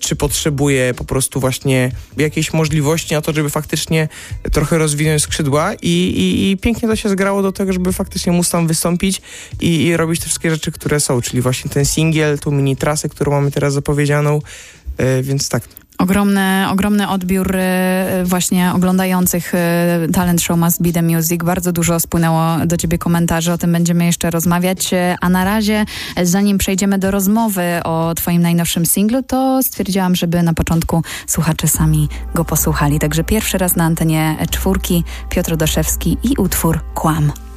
czy potrzebuje po prostu właśnie jakiejś możliwości na to, żeby faktycznie trochę rozwinąć skrzydła i pięknie to się zgrało do tego, żeby faktycznie móc tam wystąpić i robić te wszystkie rzeczy, które są, czyli właśnie ten singiel, tą mini trasę, którą mamy teraz zapowiedzianą, więc tak. Ogromny odbiór właśnie oglądających Talent Show Must Be The Music. Bardzo dużo spłynęło do ciebie komentarzy, o tym będziemy jeszcze rozmawiać. A na razie, zanim przejdziemy do rozmowy o twoim najnowszym singlu, to stwierdziłam, żeby na początku słuchacze sami go posłuchali. Także pierwszy raz na antenie Czwórki Piotr Doszewski i utwór Kłam.